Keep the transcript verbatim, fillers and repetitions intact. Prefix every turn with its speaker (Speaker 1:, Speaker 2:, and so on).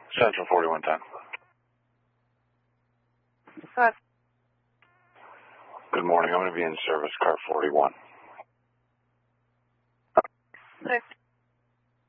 Speaker 1: Central forty-one ten.
Speaker 2: Go ahead.
Speaker 1: Good morning. I'm going to be in service, car forty-one.
Speaker 2: Six.